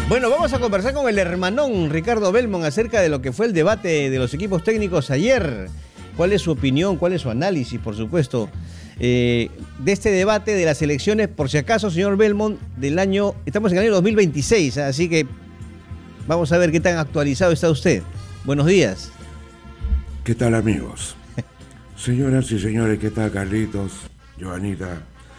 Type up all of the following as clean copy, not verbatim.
Bueno, vamos a conversar con el hermanón Ricardo Belmont acerca de lo que fue el debate de los equipos técnicos ayer. ¿Cuál es su opinión? ¿Cuál es su análisis, por supuesto, de este debate de las elecciones, por si acaso, señor Belmont, del año... Estamos en el año 2026, así que vamos a ver qué tan actualizado está usted. Buenos días. ¿Qué tal, amigos? Señoras y señores, ¿qué tal, Carlitos, Joanita?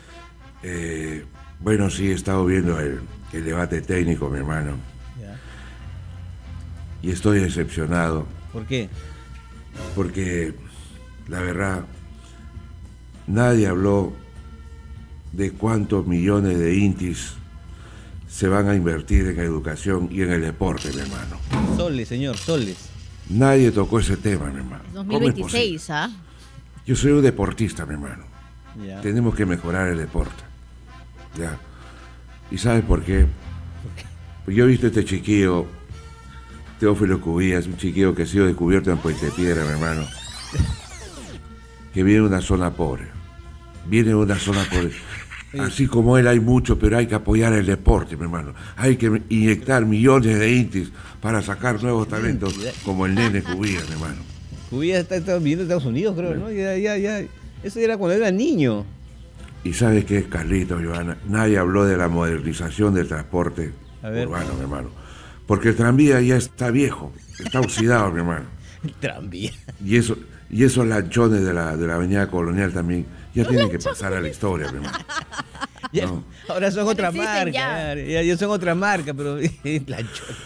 Bueno, sí, he estado viendo el debate técnico, mi hermano. Ya. Y estoy decepcionado. ¿Por qué? Porque, la verdad, nadie habló de cuántos millones de intis se van a invertir en educación y en el deporte, mi hermano. Soles, señor, soles. Nadie tocó ese tema, mi hermano. 2026, ¿ah? Yo soy un deportista, mi hermano. Ya. Tenemos que mejorar el deporte. Ya. ¿Y sabes por qué? Pues yo he visto este chiquillo, Teófilo Cubillas, un chiquillo que ha sido descubierto en Puente Piedra, mi hermano, que viene de una zona pobre. Viene de una zona pobre. Así como él hay mucho, pero hay que apoyar el deporte, mi hermano. Hay que inyectar millones de intis para sacar nuevos talentos como el nene Cubillas, mi hermano. Cubillas está viviendo en Estados Unidos, creo, ¿no? Ya. Eso era cuando era niño. ¿Y sabes qué, Carlito, Joana? Nadie habló de la modernización del transporte urbano, mi hermano. Porque el tranvía ya está viejo, está oxidado, mi hermano. El tranvía. Y esos lanchones de la avenida Colonial también ya tienen que pasar a la historia, mi hermano. Ya, No. ahora son otra marca, ya son otra marca, pero lanchón.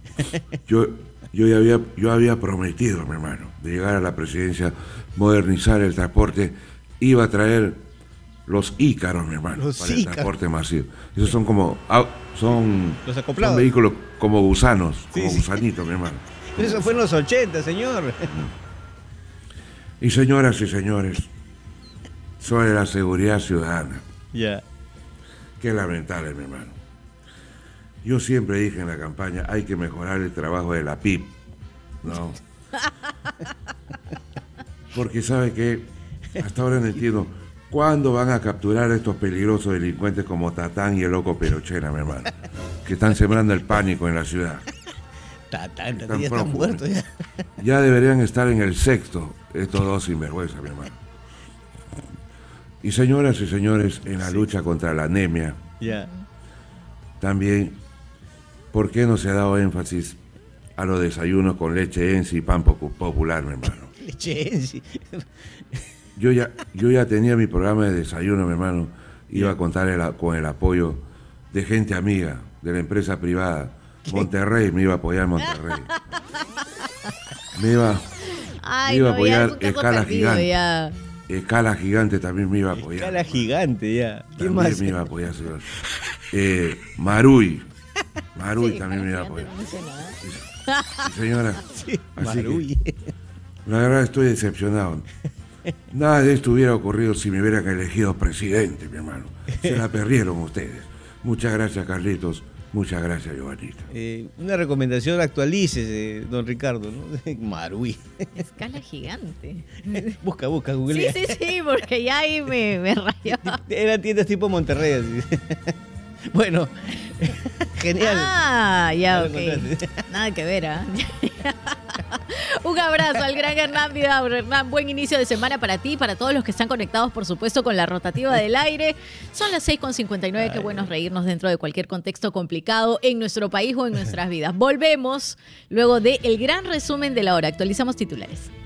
Yo había prometido, mi hermano, de llegar a la presidencia, modernizar el transporte, iba a traer los Ícaros, mi hermano, Los para Ícaros. el transporte masivo. Esos son como son Los acoplados. son vehículos como gusanos, como Sí. gusanitos, mi hermano. Eso fue en los 80, señor. Y señoras y señores, sobre la seguridad ciudadana, Ya. qué lamentable, mi hermano. Yo siempre dije en la campaña, hay que mejorar el trabajo de la PIP, ¿no? Porque sabe que hasta ahora no entiendo cuándo van a capturar a estos peligrosos delincuentes como Tatán y el loco Perochena, mi hermano, que están sembrando el pánico en la ciudad. Tatán, Están ya está prófugos. muerto ya. Ya deberían estar en el sexto estos dos sinvergüenza, mi hermano. Y señoras y señores, en la lucha contra la anemia, Ya. también, ¿por qué no se ha dado énfasis a los desayunos con leche Ensi y pan popular, mi hermano? Leche, sí. Yo ya tenía mi programa de desayuno, mi hermano. Iba a contar con el apoyo de gente amiga, de la empresa privada. Monterrey me iba a apoyar Monterrey. Me iba a apoyar Escala Gigante. Ya. Escala Gigante también me iba a apoyar. Escala gigante, ya. ¿Qué También más? me iba a apoyar, señor. Maruy Sí, también me iba a apoyar. no mencionó, ¿eh? Y señora, Sí, así que, Maruy. la verdad estoy decepcionado. Nada de esto hubiera ocurrido si me hubieran elegido presidente, mi hermano. Se la perdieron ustedes. Muchas gracias, Carlitos. Muchas gracias, Giovanita. Una recomendación, actualices, don Ricardo, ¿no? Maruy. Escala gigante. Busca, Sí, googlea. sí, porque ya ahí me rayó. Eran tiendas tipo Monterrey, así. Bueno, genial. Ah, ya, Ya lo ok. encontraste. Nada que ver, ¿ah? Un abrazo al gran Hernán Vidaurre. Hernán, buen inicio de semana para ti y para todos los que están conectados, por supuesto, con la rotativa del aire. Son las 6:59. Qué bueno reírnos dentro de cualquier contexto complicado en nuestro país o en nuestras vidas. Volvemos luego del gran resumen de la hora. Actualizamos titulares.